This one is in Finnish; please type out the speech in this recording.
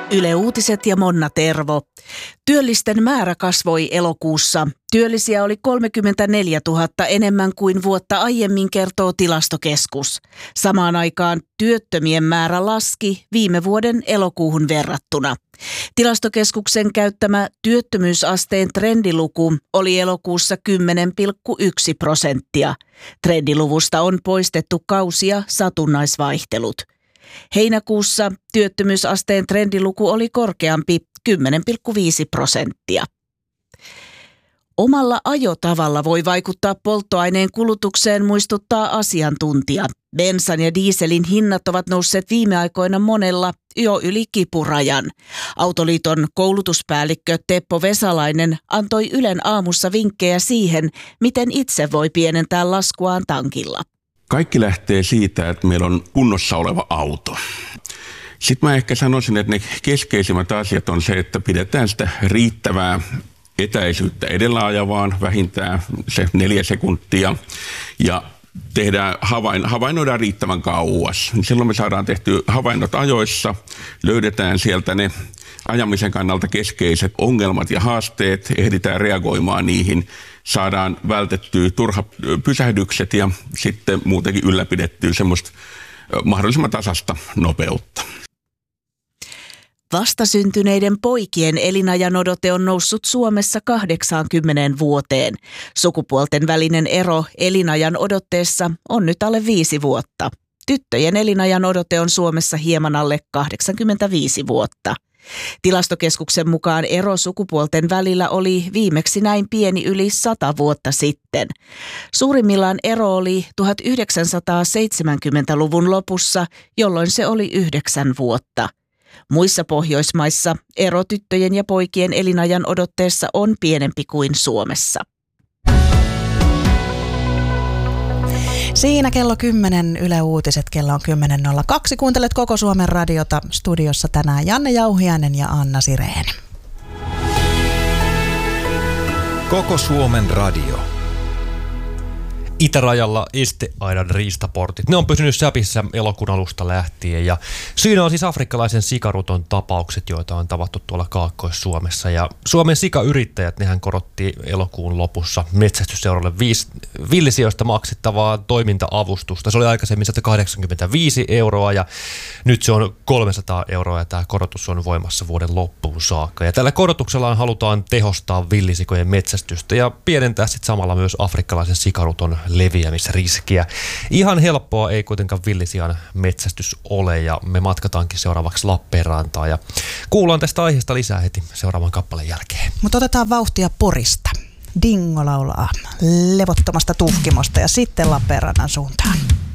Yle Uutiset ja Monna Tervo. Työllisten määrä kasvoi elokuussa. Työllisiä oli 34 000 enemmän kuin vuotta aiemmin, kertoo Tilastokeskus. Samaan aikaan työttömien määrä laski viime vuoden elokuuhun verrattuna. Tilastokeskuksen käyttämä työttömyysasteen trendiluku oli elokuussa 10,1%. Trendiluvusta on poistettu kausi- ja satunnaisvaihtelut. Heinäkuussa työttömyysasteen trendiluku oli korkeampi 10,5%. Omalla ajotavalla voi vaikuttaa polttoaineen kulutukseen, muistuttaa asiantuntija. Bensan ja dieselin hinnat ovat nousseet viime aikoina monella jo yli kipurajan. Autoliiton koulutuspäällikkö Teppo Vesalainen antoi Ylen aamussa vinkkejä siihen, miten itse voi pienentää laskuaan tankilla. Kaikki lähtee siitä, että meillä on kunnossa oleva auto. Sitten mä ehkä sanoisin, että ne keskeisimmät asiat on se, että pidetään sitä riittävää etäisyyttä edellä ajavaan, vähintään se 4 sekuntia, ja havainnoidaan riittävän kauas. Silloin me saadaan tehty havainnot ajoissa, löydetään sieltä ne ajamisen kannalta keskeiset ongelmat ja haasteet, ehditään reagoimaan niihin, saadaan vältettyä turhat pysähdykset ja sitten muutenkin ylläpidettyä semmoista mahdollisimman tasasta nopeutta. Vastasyntyneiden poikien elinajanodote on noussut Suomessa 80 vuoteen. Sukupuolten välinen ero elinajan odotteessa on nyt alle 5 vuotta. Tyttöjen elinajanodote on Suomessa hieman alle 85 vuotta. Tilastokeskuksen mukaan ero sukupuolten välillä oli viimeksi näin pieni yli 100 vuotta sitten. Suurimmillaan ero oli 1970-luvun lopussa, jolloin se oli 9 vuotta. Muissa Pohjoismaissa ero tyttöjen ja poikien elinajan odotteessa on pienempi kuin Suomessa. Siinä kello 10 Yle Uutiset, kello on 10.02. Kuuntelet Koko Suomen radiota, studiossa tänään Janne Jauhiainen ja Anna Sireen. Koko Suomen radio. Itärajalla esteaidan riistaportit. Ne on pysynyt säpissä elokuun alusta lähtien ja syynä on siis afrikkalaisen sikaruton tapaukset, joita on tavattu tuolla Kaakkois-Suomessa. Ja Suomen sikayrittäjät, nehän korotti elokuun lopussa metsästysseuralle villisijoista maksettavaa toiminta-avustusta. Se oli aikaisemmin 185 € ja nyt se on 300 € ja tämä korotus on voimassa vuoden loppuun saakka. Ja tällä korotuksella halutaan tehostaa villisikojen metsästystä ja pienentää sitten samalla myös afrikkalaisen sikaruton leviämisriskiä. Ihan helppoa ei kuitenkaan villisian metsästys ole ja me matkataankin seuraavaksi Lappeenrantaan ja kuullaan tästä aiheesta lisää heti seuraavan kappaleen jälkeen. Mutta otetaan vauhtia Porista. Dingo laulaa levottomasta tuhkimosta ja sitten Lappeenrannan suuntaan.